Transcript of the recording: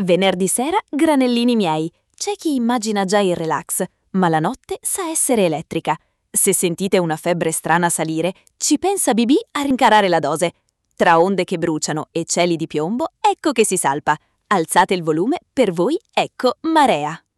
Venerdì sera, granellini miei. C'è chi immagina già il relax, ma la notte sa essere elettrica. Se sentite una febbre strana salire, ci pensa BB a rincarare la dose. Tra onde che bruciano e cieli di piombo, ecco che si salpa. Alzate il volume, per voi ecco Marea.